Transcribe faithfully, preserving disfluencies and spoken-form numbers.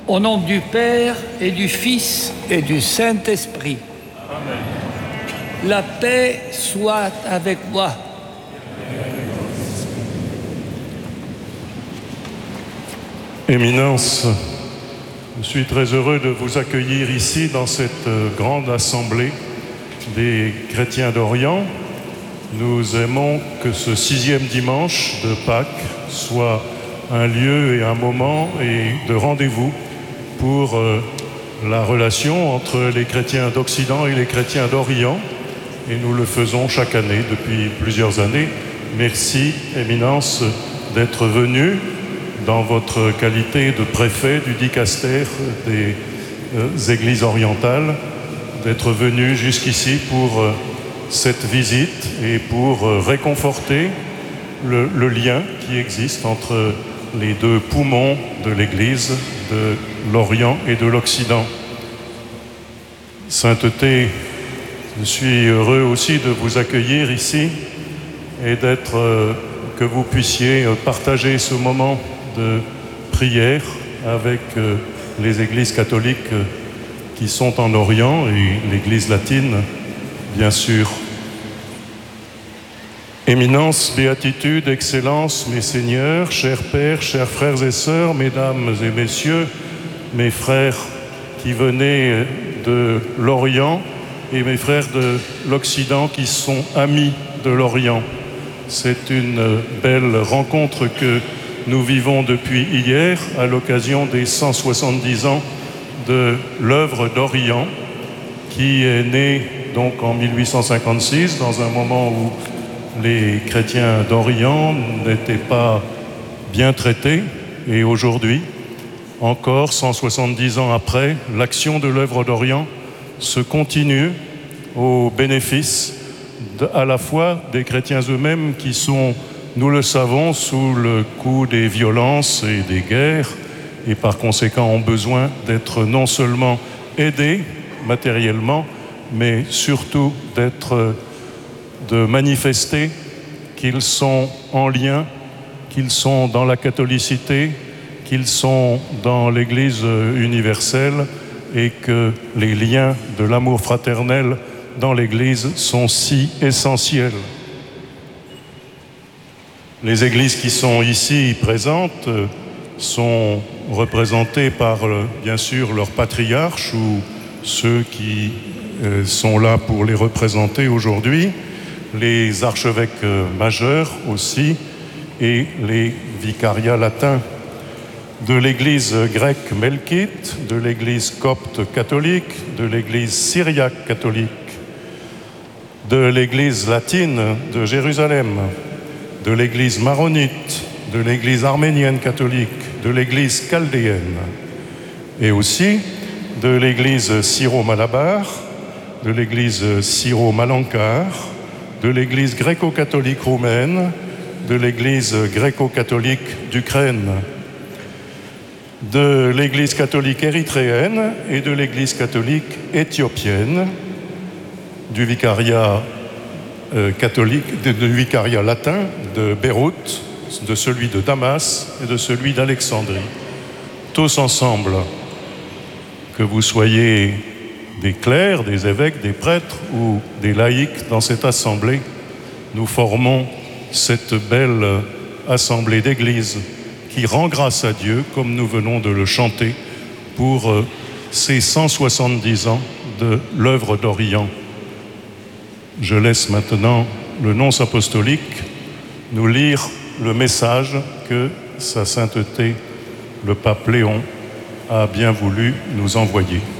Au nom du Père et du Fils et du Saint-Esprit. Amen. La paix soit avec moi. Éminence, je suis très heureux de vous accueillir ici dans cette grande assemblée des chrétiens d'Orient. Nous aimons que ce sixième dimanche de Pâques soit un lieu et un moment et de rendez-vous pour euh, la relation entre les chrétiens d'Occident et les chrétiens d'Orient. Et nous le faisons chaque année depuis plusieurs années. Merci, Éminence, d'être venu dans votre qualité de préfet du dicastère des euh, églises orientales, d'être venu jusqu'ici pour euh, cette visite et pour euh, réconforter le, le lien qui existe entre les deux poumons de l'Église, de l'Orient et de l'Occident. Sainteté, je suis heureux aussi de vous accueillir ici et d'être, euh, que vous puissiez partager ce moment de prière avec euh, les églises catholiques euh, qui sont en Orient et l'Église latine, bien sûr. Éminence, béatitude, excellence, mes seigneurs, chers pères, chers frères et sœurs, mesdames et messieurs, mes frères qui venaient de l'Orient et mes frères de l'Occident qui sont amis de l'Orient. C'est une belle rencontre que nous vivons depuis hier à l'occasion des cent soixante-dix ans de l'œuvre d'Orient qui est née donc en mille huit cent cinquante-six dans un moment où les chrétiens d'Orient n'étaient pas bien traités et aujourd'hui, encore cent soixante-dix ans après, l'action de l'œuvre d'Orient se continue au bénéfice de, à la fois des chrétiens eux-mêmes qui sont, nous le savons, sous le coup des violences et des guerres et par conséquent ont besoin d'être non seulement aidés matériellement, mais surtout d'être de manifester qu'ils sont en lien, qu'ils sont dans la catholicité, qu'ils sont dans l'Église universelle et que les liens de l'amour fraternel dans l'Église sont si essentiels. Les églises qui sont ici présentes sont représentées par, bien sûr, leurs patriarches ou ceux qui sont là pour les représenter aujourd'hui, les archevêques majeurs aussi et les vicariats latins de l'Église grecque melkite, de l'Église copte catholique, de l'Église syriaque catholique, de l'Église latine de Jérusalem, de l'Église maronite, de l'Église arménienne catholique, de l'Église chaldéenne et aussi de l'Église syro-malabar, de l'Église syro-malankar, de l'Église gréco-catholique roumaine, de l'Église gréco-catholique d'Ukraine, de l'Église catholique érythréenne et de l'Église catholique éthiopienne, du vicariat euh, catholique, de, du vicariat latin de Beyrouth, de celui de Damas et de celui d'Alexandrie. Tous ensemble, que vous soyez des clercs, des évêques, des prêtres ou des laïcs dans cette assemblée, nous formons cette belle assemblée d'église qui rend grâce à Dieu, comme nous venons de le chanter, pour ces cent soixante-dix ans de l'œuvre d'Orient. Je laisse maintenant le nonce apostolique nous lire le message que Sa Sainteté, le pape Léon, a bien voulu nous envoyer.